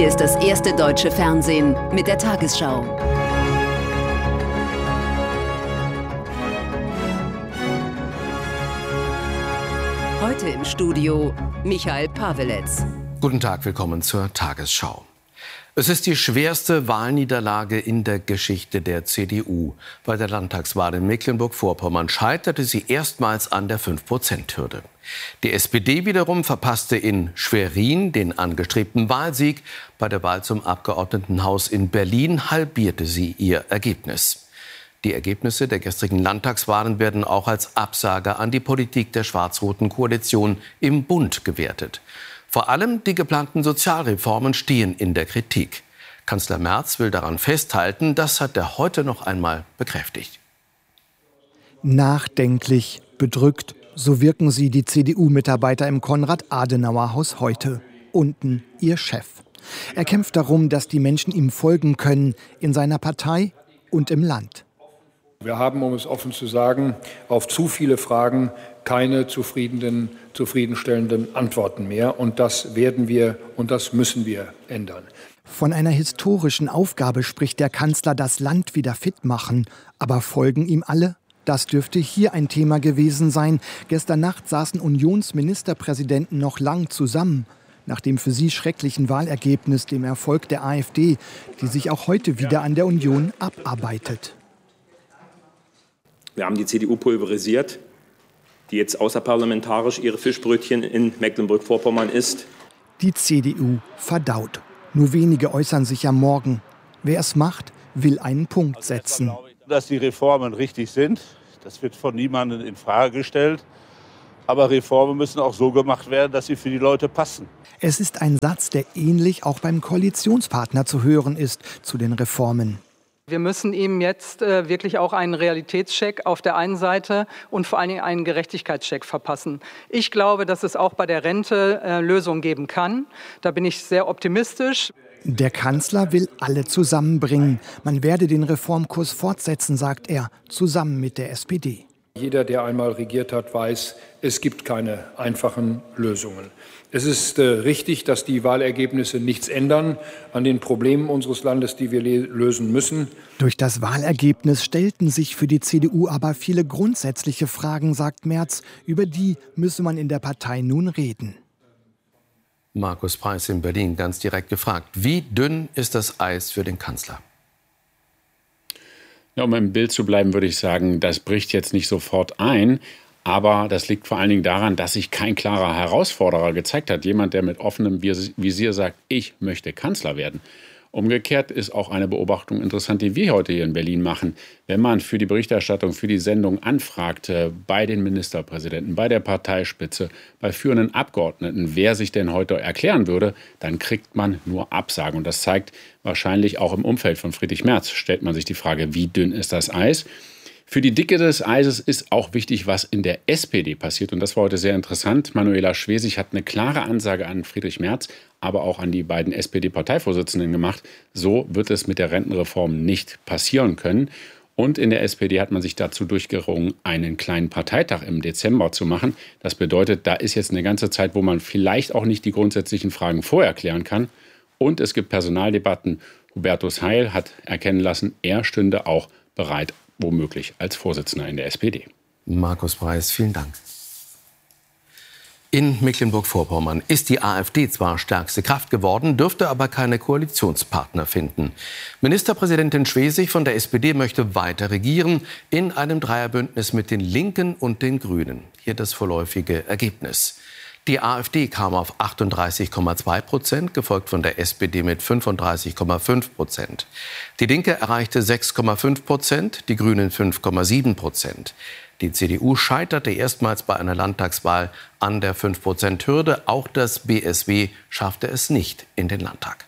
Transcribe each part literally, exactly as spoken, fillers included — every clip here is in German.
Hier ist das erste deutsche Fernsehen mit der Tagesschau. Heute im Studio Michael Paweletz. Guten Tag, willkommen zur Tagesschau. Es ist die schwerste Wahlniederlage in der Geschichte der C D U. Bei der Landtagswahl in Mecklenburg-Vorpommern scheiterte sie erstmals an der fünf Prozent Hürde. Die S P D wiederum verpasste in Schwerin den angestrebten Wahlsieg. Bei der Wahl zum Abgeordnetenhaus in Berlin halbierte sie ihr Ergebnis. Die Ergebnisse der gestrigen Landtagswahlen werden auch als Absage an die Politik der schwarz-roten Koalition im Bund gewertet. Vor allem die geplanten Sozialreformen stehen in der Kritik. Kanzler Merz will daran festhalten, das hat er heute noch einmal bekräftigt. Nachdenklich, bedrückt, so wirken sie, die C D U-Mitarbeiter im Konrad-Adenauer-Haus heute. Unten ihr Chef. Er kämpft darum, dass die Menschen ihm folgen können, in seiner Partei und im Land. Wir haben, um es offen zu sagen, auf zu viele Fragen keine zufriedenen, zufriedenstellenden Antworten mehr. Und das werden wir und das müssen wir ändern. Von einer historischen Aufgabe spricht der Kanzler, das Land wieder fit machen. Aber folgen ihm alle? Das dürfte hier ein Thema gewesen sein. Gestern Nacht saßen Unionsministerpräsidenten noch lang zusammen. Nach dem für sie schrecklichen Wahlergebnis, dem Erfolg der AfD, die sich auch heute wieder an der Union abarbeitet. Wir haben die C D U pulverisiert, die jetzt außerparlamentarisch ihre Fischbrötchen in Mecklenburg-Vorpommern isst. Die C D U verdaut. Nur wenige äußern sich am Morgen. Wer es macht, will einen Punkt setzen. Dass die Reformen richtig sind, das wird von niemandem in Frage gestellt. Aber Reformen müssen auch so gemacht werden, dass sie für die Leute passen. Es ist ein Satz, der ähnlich auch beim Koalitionspartner zu hören ist zu den Reformen. Wir müssen ihm jetzt äh, wirklich auch einen Realitätscheck auf der einen Seite und vor allen Dingen einen Gerechtigkeitscheck verpassen. Ich glaube, dass es auch bei der Rente äh, Lösungen geben kann. Da bin ich sehr optimistisch. Der Kanzler will alle zusammenbringen. Man werde den Reformkurs fortsetzen, sagt er, zusammen mit der S P D. Jeder, der einmal regiert hat, weiß, es gibt keine einfachen Lösungen. Es ist äh, richtig, dass die Wahlergebnisse nichts ändern an den Problemen unseres Landes, die wir lösen müssen. Durch das Wahlergebnis stellten sich für die C D U aber viele grundsätzliche Fragen, sagt Merz. Über die müsse man in der Partei nun reden. Markus Preiß in Berlin ganz direkt gefragt. Wie dünn ist das Eis für den Kanzler? Ja, um im Bild zu bleiben, würde ich sagen, das bricht jetzt nicht sofort ein. Aber das liegt vor allen Dingen daran, dass sich kein klarer Herausforderer gezeigt hat. Jemand, der mit offenem Visier sagt, ich möchte Kanzler werden. Umgekehrt ist auch eine Beobachtung interessant, die wir heute hier in Berlin machen. Wenn man für die Berichterstattung, für die Sendung anfragt, bei den Ministerpräsidenten, bei der Parteispitze, bei führenden Abgeordneten, wer sich denn heute erklären würde, dann kriegt man nur Absagen. Und das zeigt wahrscheinlich auch im Umfeld von Friedrich Merz, stellt man sich die Frage, wie dünn ist das Eis? Für die Dicke des Eises ist auch wichtig, was in der S P D passiert. Und das war heute sehr interessant. Manuela Schwesig hat eine klare Ansage an Friedrich Merz, aber auch an die beiden S P D-Parteivorsitzenden gemacht. So wird es mit der Rentenreform nicht passieren können. Und in der S P D hat man sich dazu durchgerungen, einen kleinen Parteitag im Dezember zu machen. Das bedeutet, da ist jetzt eine ganze Zeit, wo man vielleicht auch nicht die grundsätzlichen Fragen vorher klären kann. Und es gibt Personaldebatten. Hubertus Heil hat erkennen lassen, er stünde auch bereit, womöglich als Vorsitzender in der S P D. Markus Preiß, vielen Dank. In Mecklenburg-Vorpommern ist die AfD zwar stärkste Kraft geworden, dürfte aber keine Koalitionspartner finden. Ministerpräsidentin Schwesig von der S P D möchte weiter regieren in einem Dreierbündnis mit den Linken und den Grünen. Hier das vorläufige Ergebnis. Die AfD kam auf achtunddreißig Komma zwei Prozent, gefolgt von der S P D mit fünfunddreißig Komma fünf Prozent. Die Linke erreichte sechs Komma fünf Prozent, die Grünen fünf Komma sieben Prozent. Die C D U scheiterte erstmals bei einer Landtagswahl an der fünf Prozent Hürde. Auch das B S W schaffte es nicht in den Landtag.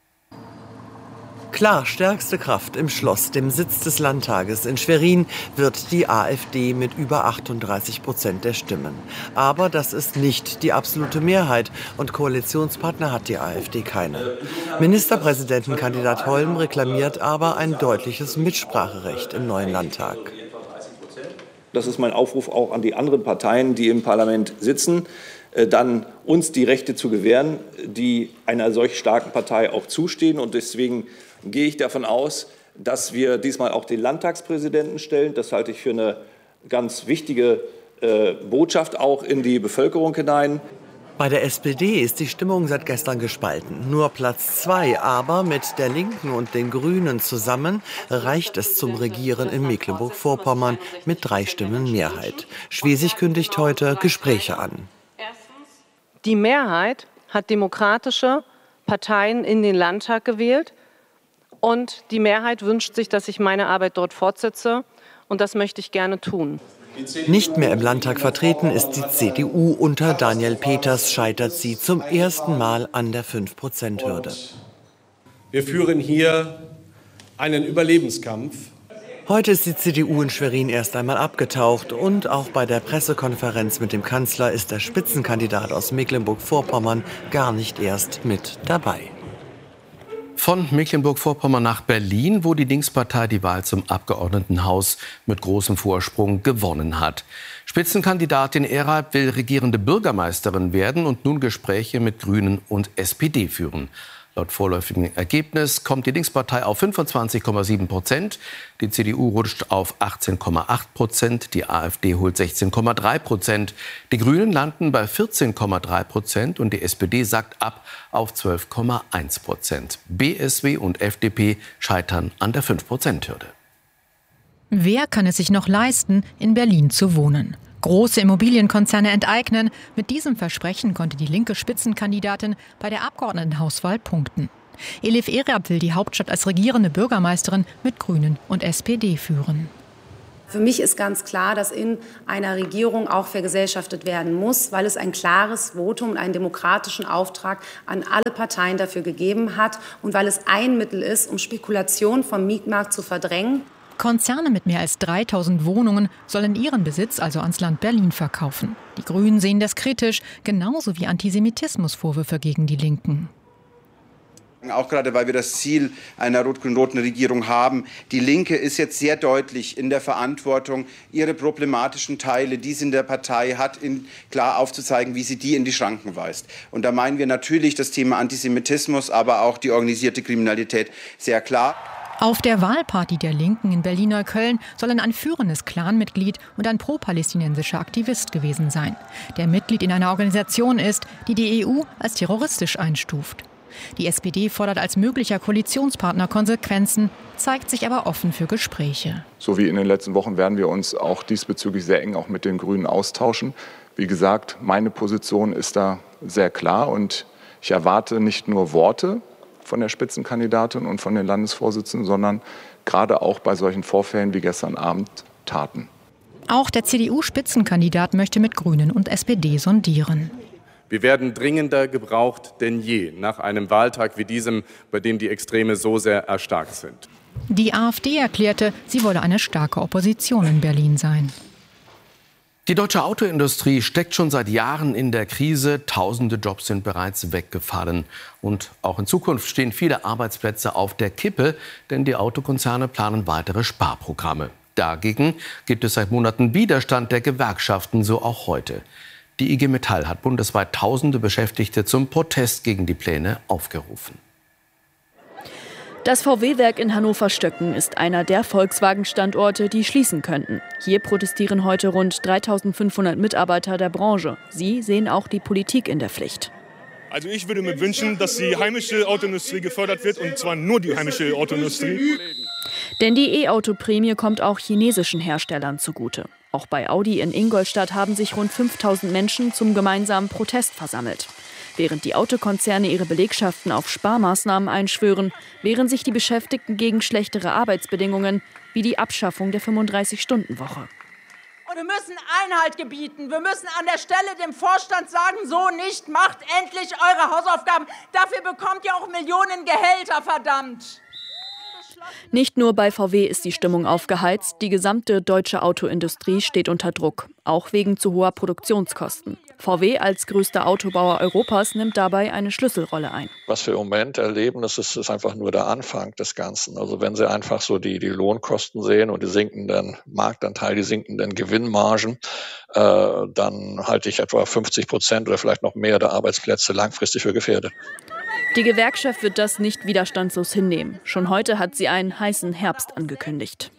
Klar, stärkste Kraft im Schloss, dem Sitz des Landtages in Schwerin, wird die AfD mit über achtunddreißig Prozent der Stimmen. Aber das ist nicht die absolute Mehrheit und Koalitionspartner hat die AfD keine. Ministerpräsidentenkandidat Holm reklamiert aber ein deutliches Mitspracherecht im neuen Landtag. Das ist mein Aufruf auch an die anderen Parteien, die im Parlament sitzen. dann uns die Rechte zu gewähren, die einer solch starken Partei auch zustehen. Und deswegen gehe ich davon aus, dass wir diesmal auch den Landtagspräsidenten stellen. Das halte ich für eine ganz wichtige äh, Botschaft auch in die Bevölkerung hinein. Bei der S P D ist die Stimmung seit gestern gespalten. Nur Platz zwei, aber mit der Linken und den Grünen zusammen reicht es zum Regieren in Mecklenburg-Vorpommern mit drei Stimmen Mehrheit. Schwesig kündigt heute Gespräche an. Die Mehrheit hat demokratische Parteien in den Landtag gewählt. Und die Mehrheit wünscht sich, dass ich meine Arbeit dort fortsetze. Und das möchte ich gerne tun. Nicht mehr im Landtag vertreten ist die C D U. Unter Daniel Peters scheitert sie zum ersten Mal an der fünf Prozent Hürde. Wir führen hier einen Überlebenskampf. Heute ist die C D U in Schwerin erst einmal abgetaucht. Und auch bei der Pressekonferenz mit dem Kanzler ist der Spitzenkandidat aus Mecklenburg-Vorpommern gar nicht erst mit dabei. Von Mecklenburg-Vorpommern nach Berlin, wo die Linkspartei die Wahl zum Abgeordnetenhaus mit großem Vorsprung gewonnen hat. Spitzenkandidatin Erhard will regierende Bürgermeisterin werden und nun Gespräche mit Grünen und S P D führen. Laut vorläufigem Ergebnis kommt die Linkspartei auf fünfundzwanzig Komma sieben Prozent, die C D U rutscht auf achtzehn Komma acht Prozent, die AfD holt sechzehn Komma drei Prozent, die Grünen landen bei vierzehn Komma drei Prozent und die S P D sackt ab auf zwölf Komma eins Prozent. B S W und F D P scheitern an der fünf Prozent Hürde. Wer kann es sich noch leisten, in Berlin zu wohnen? Große Immobilienkonzerne enteignen. Mit diesem Versprechen konnte die linke Spitzenkandidatin bei der Abgeordnetenhauswahl punkten. Elif Erhard will die Hauptstadt als regierende Bürgermeisterin mit Grünen und S P D führen. Für mich ist ganz klar, dass in einer Regierung auch vergesellschaftet werden muss, weil es ein klares Votum und einen demokratischen Auftrag an alle Parteien dafür gegeben hat und weil es ein Mittel ist, um Spekulation vom Mietmarkt zu verdrängen. Konzerne mit mehr als dreitausend Wohnungen sollen ihren Besitz also ans Land Berlin verkaufen. Die Grünen sehen das kritisch, genauso wie Antisemitismusvorwürfe gegen die Linken. Auch gerade, weil wir das Ziel einer rot-grün-roten Regierung haben. Die Linke ist jetzt sehr deutlich in der Verantwortung, ihre problematischen Teile, die sie in der Partei hat, in, klar aufzuzeigen, wie sie die in die Schranken weist. Und da meinen wir natürlich das Thema Antisemitismus, aber auch die organisierte Kriminalität sehr klar. Auf der Wahlparty der Linken in Berlin-Neukölln sollen ein führendes Clanmitglied und ein pro-palästinensischer Aktivist gewesen sein, der Mitglied in einer Organisation ist, die die E U als terroristisch einstuft. Die S P D fordert als möglicher Koalitionspartner Konsequenzen, zeigt sich aber offen für Gespräche. So wie in den letzten Wochen werden wir uns auch diesbezüglich sehr eng auch mit den Grünen austauschen. Wie gesagt, meine Position ist da sehr klar und ich erwarte nicht nur Worte von der Spitzenkandidatin und von den Landesvorsitzenden, sondern gerade auch bei solchen Vorfällen wie gestern Abend Taten. Auch der C D U-Spitzenkandidat möchte mit Grünen und S P D sondieren. Wir werden dringender gebraucht denn je nach einem Wahltag wie diesem, bei dem die Extreme so sehr erstarkt sind. Die AfD erklärte, sie wolle eine starke Opposition in Berlin sein. Die deutsche Autoindustrie steckt schon seit Jahren in der Krise. Tausende Jobs sind bereits weggefallen. Und auch in Zukunft stehen viele Arbeitsplätze auf der Kippe, denn die Autokonzerne planen weitere Sparprogramme. Dagegen gibt es seit Monaten Widerstand der Gewerkschaften, so auch heute. Die I G Metall hat bundesweit tausende Beschäftigte zum Protest gegen die Pläne aufgerufen. Das V W-Werk in Hannover-Stöcken ist einer der Volkswagen-Standorte, die schließen könnten. Hier protestieren heute rund dreitausendfünfhundert Mitarbeiter der Branche. Sie sehen auch die Politik in der Pflicht. Also ich würde mir wünschen, dass die heimische Autoindustrie gefördert wird, und zwar nur die heimische Autoindustrie. Denn die E-Auto-Prämie kommt auch chinesischen Herstellern zugute. Auch bei Audi in Ingolstadt haben sich rund fünftausend Menschen zum gemeinsamen Protest versammelt. Während die Autokonzerne ihre Belegschaften auf Sparmaßnahmen einschwören, wehren sich die Beschäftigten gegen schlechtere Arbeitsbedingungen wie die Abschaffung der fünfunddreißig-Stunden-Woche. Und wir müssen Einhalt gebieten. Wir müssen an der Stelle dem Vorstand sagen, so nicht, macht endlich eure Hausaufgaben. Dafür bekommt ihr auch Millionen Gehälter, verdammt. Nicht nur bei V W ist die Stimmung aufgeheizt, die gesamte deutsche Autoindustrie steht unter Druck, auch wegen zu hoher Produktionskosten. V W als größter Autobauer Europas nimmt dabei eine Schlüsselrolle ein. Was wir im Moment erleben, das ist, ist einfach nur der Anfang des Ganzen. Also wenn Sie einfach so die, die Lohnkosten sehen und die sinkenden Marktanteile, die sinkenden Gewinnmargen, äh, dann halte ich etwa fünfzig Prozent oder vielleicht noch mehr der Arbeitsplätze langfristig für gefährdet. Die Gewerkschaft wird das nicht widerstandslos hinnehmen. Schon heute hat sie einen heißen Herbst angekündigt.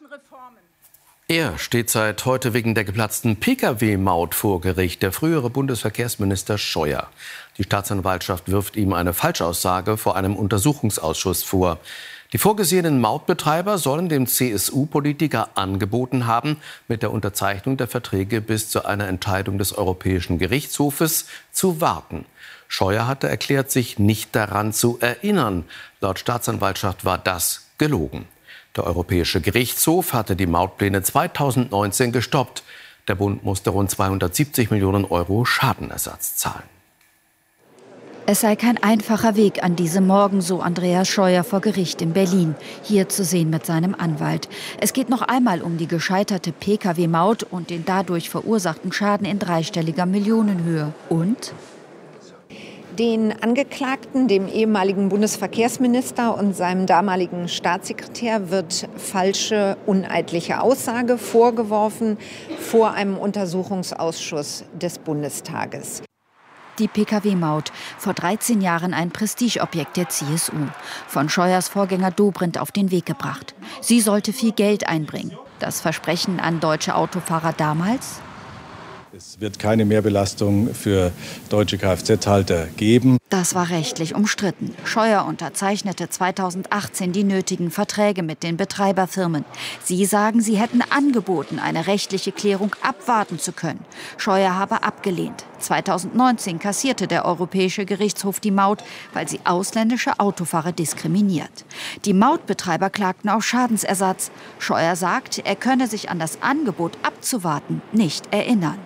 Er steht seit heute wegen der geplatzten Pkw-Maut vor Gericht, der frühere Bundesverkehrsminister Scheuer. Die Staatsanwaltschaft wirft ihm eine Falschaussage vor einem Untersuchungsausschuss vor. Die vorgesehenen Mautbetreiber sollen dem C S U-Politiker angeboten haben, mit der Unterzeichnung der Verträge bis zu einer Entscheidung des Europäischen Gerichtshofes zu warten. Scheuer hatte erklärt, sich nicht daran zu erinnern. Laut Staatsanwaltschaft war das gelogen. Der Europäische Gerichtshof hatte die Mautpläne zweitausendneunzehn gestoppt. Der Bund musste rund zweihundertsiebzig Millionen Euro Schadenersatz zahlen. Es sei kein einfacher Weg an diesem Morgen, so Andreas Scheuer vor Gericht in Berlin. Hier zu sehen mit seinem Anwalt. Es geht noch einmal um die gescheiterte Pkw-Maut und den dadurch verursachten Schaden in dreistelliger Millionenhöhe. Und den Angeklagten, dem ehemaligen Bundesverkehrsminister und seinem damaligen Staatssekretär, wird falsche, uneidliche Aussage vorgeworfen vor einem Untersuchungsausschuss des Bundestages. Die Pkw-Maut, vor dreizehn Jahren ein Prestigeobjekt der C S U. Von Scheuers Vorgänger Dobrindt auf den Weg gebracht. Sie sollte viel Geld einbringen. Das Versprechen an deutsche Autofahrer damals? Es wird keine Mehrbelastung für deutsche Kfz-Halter geben. Das war rechtlich umstritten. Scheuer unterzeichnete zweitausendachtzehn die nötigen Verträge mit den Betreiberfirmen. Sie sagen, sie hätten angeboten, eine rechtliche Klärung abwarten zu können. Scheuer habe abgelehnt. zweitausendneunzehn kassierte der Europäische Gerichtshof die Maut, weil sie ausländische Autofahrer diskriminiert. Die Mautbetreiber klagten auf Schadensersatz. Scheuer sagt, er könne sich an das Angebot abzuwarten nicht erinnern.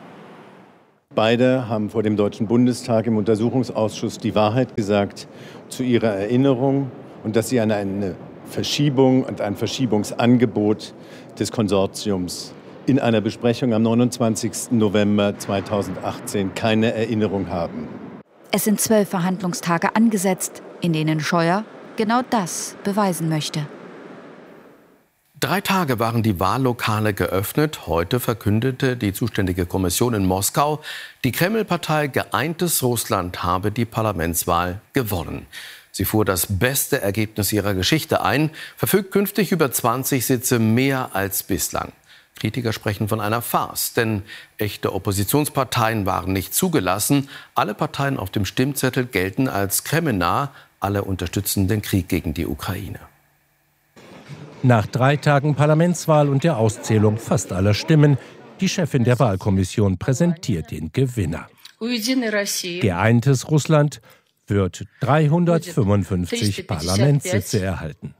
Beide haben vor dem Deutschen Bundestag im Untersuchungsausschuss die Wahrheit gesagt zu ihrer Erinnerung und dass sie an eine Verschiebung und ein Verschiebungsangebot des Konsortiums in einer Besprechung am neunundzwanzigsten November zweitausendachtzehn keine Erinnerung haben. Es sind zwölf Verhandlungstage angesetzt, in denen Scheuer genau das beweisen möchte. Drei Tage waren die Wahllokale geöffnet. Heute verkündete die zuständige Kommission in Moskau, die Kreml-Partei Geeintes Russland habe die Parlamentswahl gewonnen. Sie fuhr das beste Ergebnis ihrer Geschichte ein, verfügt künftig über zwanzig Sitze mehr als bislang. Kritiker sprechen von einer Farce, denn echte Oppositionsparteien waren nicht zugelassen. Alle Parteien auf dem Stimmzettel gelten als kremlnah. Alle unterstützen den Krieg gegen die Ukraine. Nach drei Tagen Parlamentswahl und der Auszählung fast aller Stimmen, die Chefin der Wahlkommission präsentiert den Gewinner. Geeintes Russland wird dreihundertfünfundfünfzig Parlamentssitze erhalten.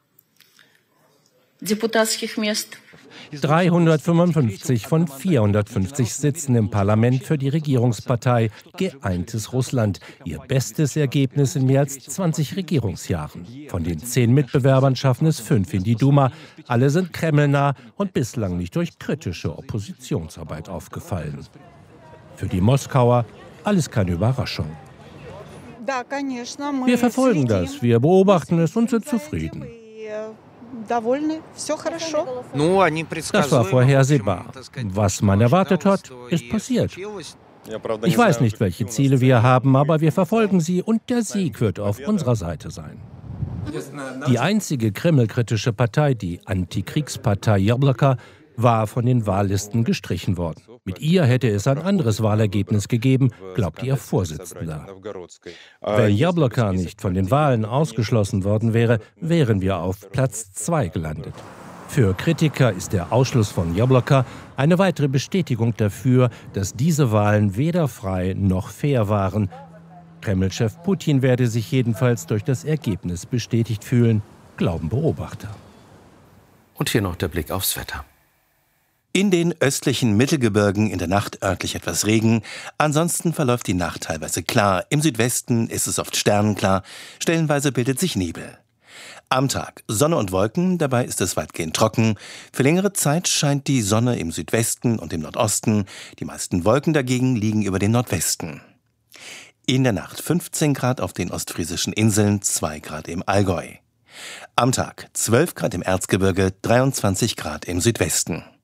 dreihundertfünfundfünfzig von vierhundertfünfzig Sitzen im Parlament für die Regierungspartei Geeintes Russland. Ihr bestes Ergebnis in mehr als zwanzig Regierungsjahren. Von den zehn Mitbewerbern schaffen es fünf in die Duma. Alle sind kremlnah und bislang nicht durch kritische Oppositionsarbeit aufgefallen. Für die Moskauer alles keine Überraschung. Wir verfolgen das, wir beobachten es und sind zufrieden. Das war vorhersehbar. Was man erwartet hat, ist passiert. Ich weiß nicht, welche Ziele wir haben, aber wir verfolgen sie und der Sieg wird auf unserer Seite sein. Die einzige kremlkritische Partei, die Antikriegspartei Jabloko, war von den Wahllisten gestrichen worden. Mit ihr hätte es ein anderes Wahlergebnis gegeben, glaubt ihr Vorsitzender. Wenn Jabloko nicht von den Wahlen ausgeschlossen worden wäre, wären wir auf Platz zwei gelandet. Für Kritiker ist der Ausschluss von Jabloko eine weitere Bestätigung dafür, dass diese Wahlen weder frei noch fair waren. Kreml-Chef Putin werde sich jedenfalls durch das Ergebnis bestätigt fühlen, glauben Beobachter. Und hier noch der Blick aufs Wetter. In den östlichen Mittelgebirgen in der Nacht örtlich etwas Regen. Ansonsten verläuft die Nacht teilweise klar. Im Südwesten ist es oft sternenklar. Stellenweise bildet sich Nebel. Am Tag Sonne und Wolken, dabei ist es weitgehend trocken. Für längere Zeit scheint die Sonne im Südwesten und im Nordosten. Die meisten Wolken dagegen liegen über dem Nordwesten. In der Nacht fünfzehn Grad auf den ostfriesischen Inseln, zwei Grad im Allgäu. Am Tag zwölf Grad im Erzgebirge, dreiundzwanzig Grad im Südwesten.